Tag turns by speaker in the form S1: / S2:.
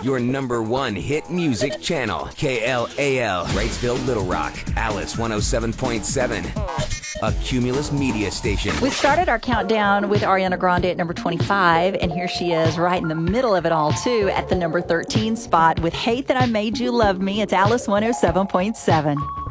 S1: your #1 hit music channel. KLAL, Wrightsville, Little Rock. Alice 107.7. A Cumulus media station.
S2: We started our countdown with Ariana Grande at number 25, and here she is right in the middle of it all, too, at the number 13 spot with Hate That I Made You Love Me. It's Alice 107.7.